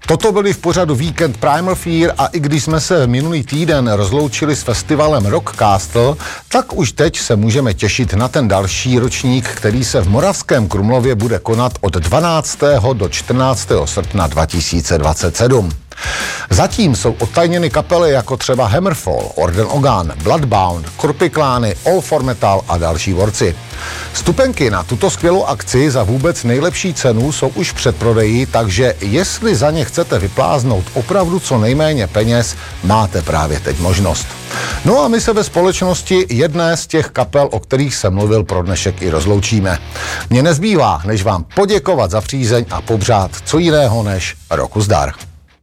Toto byli v pořadu Víkend Primal Fear a i když jsme se minulý týden rozloučili s festivalem Rock Castle, tak už teď se můžeme těšit na ten další ročník, který se v Moravském Krumlově bude konat od 12. do 14. srpna 2027. Zatím jsou odtajněny kapely jako třeba Hammerfall, Orden Ogan, Bloodbound, Korpiklány, All for Metal a další borci. Vstupenky na tuto skvělou akci za vůbec nejlepší cenu jsou už v předprodeji, takže jestli za ně chcete vypláznout opravdu co nejméně peněz, máte právě teď možnost. No a my se ve společnosti jedné z těch kapel, o kterých jsem mluvil, pro dnešek i rozloučíme. Mně nezbývá, než vám poděkovat za přízeň a popřát co jiného než roku zdar.